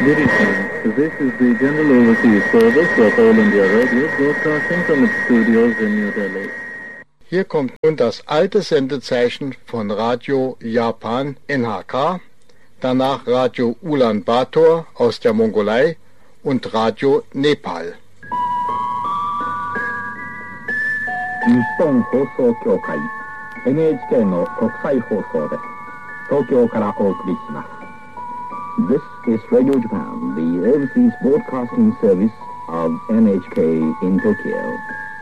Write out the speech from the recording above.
Good evening. This is the General Overseas Service of All India Radio, broadcasting from its studios in New Delhi. Hier kommt nun das alte Sendezeichen von Radio Japan NHK, danach Radio Ulaanbaatar aus der Mongolei und Radio Nepal. 日本放送協会 NHK の国際放送です。東京からお送りします。This is Radio Japan, the overseas broadcasting service of NHK in Tokyo.